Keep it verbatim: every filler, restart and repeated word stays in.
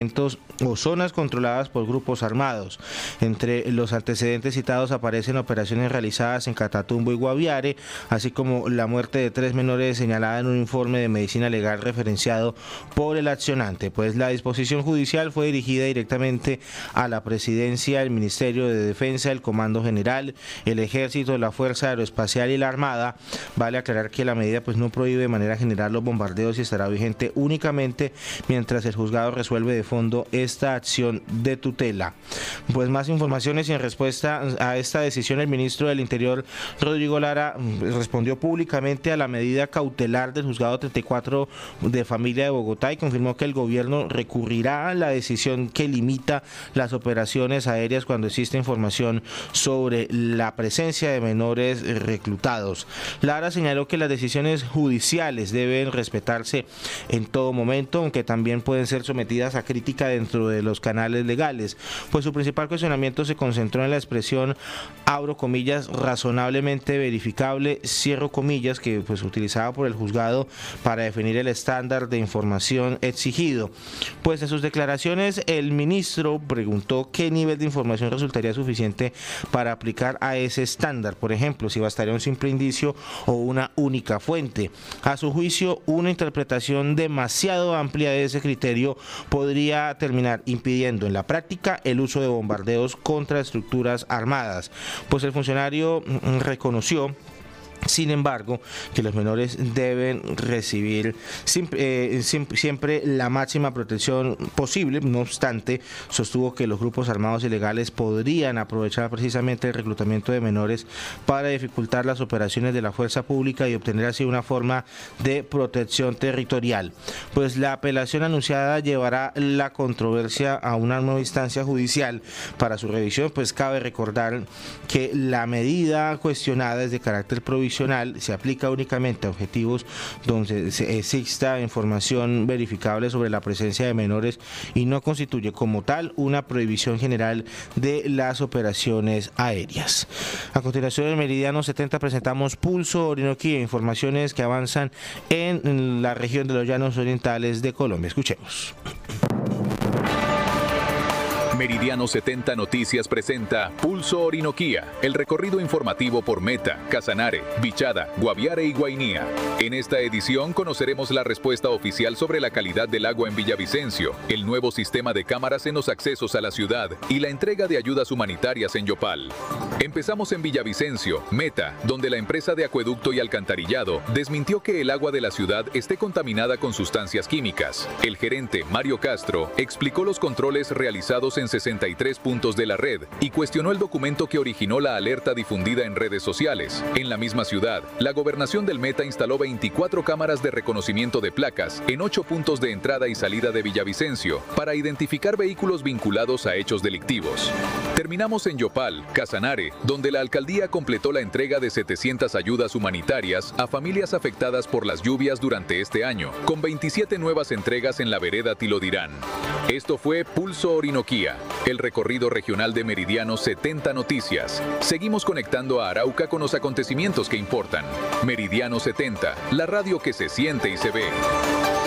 o zonas controladas por grupos armados. Entre los antecedentes citados aparecen operaciones realizadas en Catatumbo y Guaviare, así como la muerte de tres menores señalada en un informe de medicina legal referenciado por el accionante. Pues la disposición judicial fue dirigida directamente a la Presidencia, el Ministerio de Defensa, el Comando General, el Ejército, la Fuerza Aeroespacial y la Armada. Vale aclarar que la medida pues no prohíbe de manera general los bombardeos y estará vigente únicamente mientras el juzgado resuelve de fondo esta acción de tutela. Pues más informaciones y en respuesta a esta decisión el ministro del Interior, Rodrigo Lara, respondió públicamente a la medida cautelar del juzgado treinta y cuatro de familia de Bogotá y confirmó que el gobierno recurrirá a la decisión que limita las operaciones aéreas cuando existe información sobre la presencia de menores reclutados. Lara señaló que las decisiones judiciales deben respetarse en todo momento, aunque también pueden ser sometidas a crítica dentro de los canales legales, pues su principal cuestionamiento se concentró en la expresión, abro comillas, razonablemente verificable, cierro comillas, que pues utilizaba por el juzgado para definir el estándar de información exigido. Pues en sus declaraciones el ministro preguntó qué nivel de información resultaría suficiente para aplicar a ese estándar, por ejemplo, si bastaría un simple indicio o una única fuente. A su juicio, una interpretación demasiado amplia de ese criterio podría terminar impidiendo en la práctica el uso de bombardeos contra estructuras armadas, pues el funcionario reconoció, sin embargo, que los menores deben recibir siempre, eh, siempre la máxima protección posible. No obstante, sostuvo que los grupos armados ilegales podrían aprovechar precisamente el reclutamiento de menores para dificultar las operaciones de la fuerza pública y obtener así una forma de protección territorial. Pues la apelación anunciada llevará la controversia a una nueva instancia judicial para su revisión. Pues cabe recordar que la medida cuestionada es de carácter provisional, se aplica únicamente a objetivos donde exista información verificable sobre la presencia de menores y no constituye como tal una prohibición general de las operaciones aéreas. A continuación, en Meridiano setenta presentamos Pulso Orinoquía, informaciones que avanzan en la región de los Llanos Orientales de Colombia. Escuchemos. Meridiano setenta Noticias presenta Pulso Orinoquía, el recorrido informativo por Meta, Casanare, Bichada, Guaviare y Guainía. En esta edición conoceremos la respuesta oficial sobre la calidad del agua en Villavicencio, el nuevo sistema de cámaras en los accesos a la ciudad y la entrega de ayudas humanitarias en Yopal. Empezamos en Villavicencio, Meta, donde la empresa de acueducto y alcantarillado desmintió que el agua de la ciudad esté contaminada con sustancias químicas. El gerente, Mario Castro, explicó los controles realizados en sesenta y tres puntos de la red y cuestionó el documento que originó la alerta difundida en redes sociales. En la misma ciudad, la gobernación del Meta instaló veinticuatro cámaras de reconocimiento de placas en ocho puntos de entrada y salida de Villavicencio para identificar vehículos vinculados a hechos delictivos. Terminamos en Yopal, Casanare, donde la alcaldía completó la entrega de setecientas ayudas humanitarias a familias afectadas por las lluvias durante este año, con veintisiete nuevas entregas en la vereda Tilodirán. Esto fue Pulso Orinoquía, el recorrido regional de Meridiano setenta Noticias. Seguimos conectando a Arauca con los acontecimientos que importan. Meridiano setenta, la radio que se siente y se ve.